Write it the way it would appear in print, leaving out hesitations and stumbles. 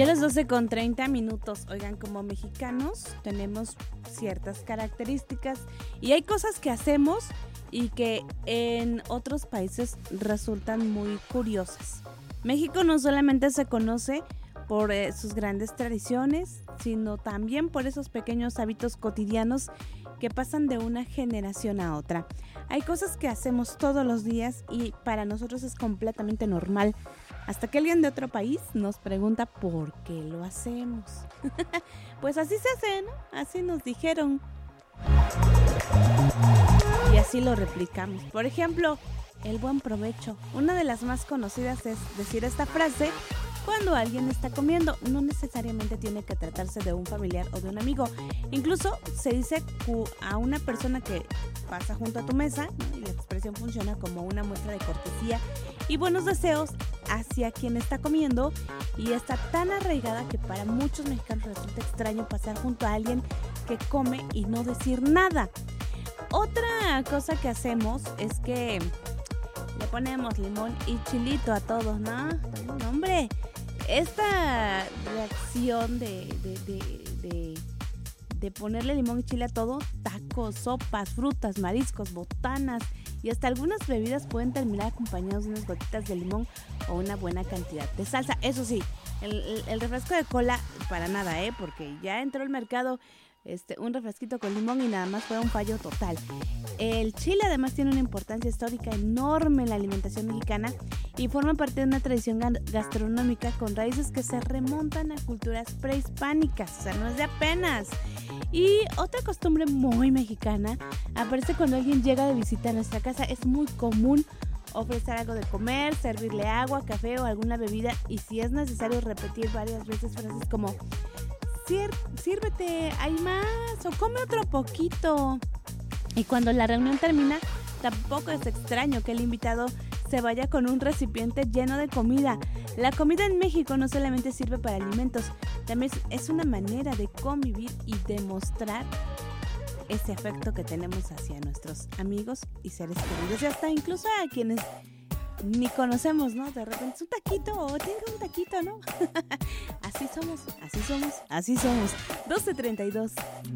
Ya las 12:30. Oigan, como mexicanos tenemos ciertas características y hay cosas que hacemos y que en otros países resultan muy curiosas. México no solamente se conoce por sus grandes tradiciones, sino también por esos pequeños hábitos cotidianos que pasan de una generación a otra. Hay cosas que hacemos todos los días y para nosotros es completamente normal, hasta que alguien de otro país nos pregunta por qué lo hacemos. Pues así se hace, ¿no? Así nos dijeron. Y así lo replicamos. Por ejemplo, el buen provecho. Una de las más conocidas es decir esta frase cuando alguien está comiendo. No necesariamente tiene que tratarse de un familiar o de un amigo. Incluso se dice a una persona que pasa junto a tu mesa, ¿no? Y la expresión funciona como una muestra de cortesía y buenos deseos hacia quien está comiendo, y está tan arraigada que para muchos mexicanos resulta extraño pasar junto a alguien que come y no decir nada. Otra cosa que hacemos es que le ponemos limón y chilito a todos, ¿no? No, hombre, esta reacción de ponerle limón y chile a todo, tacos, sopas, frutas, mariscos, botanas y hasta algunas bebidas pueden terminar acompañados de unas gotitas de limón o una buena cantidad de salsa. Eso sí, el refresco de cola para nada, porque ya entró al mercado un refresquito con limón y nada más fue un fallo total. El chile además tiene una importancia histórica enorme en la alimentación mexicana y forma parte de una tradición gastronómica con raíces que se remontan a culturas prehispánicas, o sea, no es de apenas. Y otra costumbre muy mexicana aparece cuando alguien llega de visita a nuestra casa. Es muy común ofrecer algo de comer, servirle agua, café o alguna bebida, y si es necesario repetir varias veces frases como sírvete, hay más, o come otro poquito. Y cuando la reunión termina, tampoco es extraño que el invitado se vaya con un recipiente lleno de comida. La comida en México no solamente sirve para alimentos, también es una manera de convivir y demostrar ese afecto que tenemos hacia nuestros amigos y seres queridos, y hasta incluso a quienes ni conocemos, ¿no? De repente es un taquito, o tengo un taquito, ¿no? Así somos. 12:32.